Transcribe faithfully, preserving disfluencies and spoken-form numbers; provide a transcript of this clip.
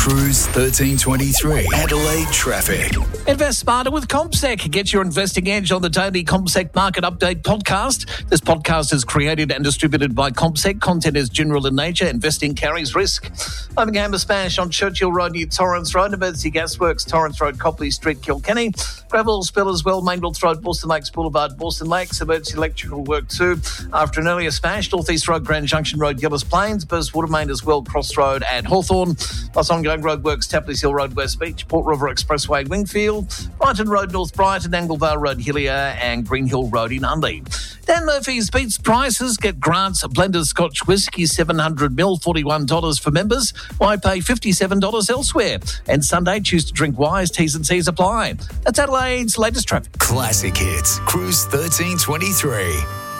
Cruise thirteen twenty-three, Adelaide traffic. Invest smarter with CompSec. Get your investing edge on the daily CompSec Market Update podcast. This podcast is created and distributed by CompSec. Content is general in nature. Investing carries risk. I'm a Gamma Smash on Churchill Road near Torrens Road. Emergency Gasworks, Torrens Road, Copley Street, Kilkenny. Gravel spill as well, Mangles Road, Boston Lakes Boulevard, Boston Lakes. Emergency electrical work too. After an earlier smash, North East Road, Grand Junction Road, Gillis Plains. Burst Water Main as well, Cross Road and Hawthorn. Plus ongoing roadworks, Tapley's Hill Road, West Beach. Port River Expressway, Wingfield. Brighton Road, North Brighton, Anglevale Road, Hillier, and Green Hill Road in Unley. Dan Murphy's Beats Prices. Get Grant's blended Scotch whisky, seven hundred mil, forty-one dollars for members. Why pay fifty-seven dollars elsewhere? And Sunday, choose to drink wise. T's and C's apply. That's Adelaide's latest traffic. Classic Hits, Cruise thirteen twenty-three.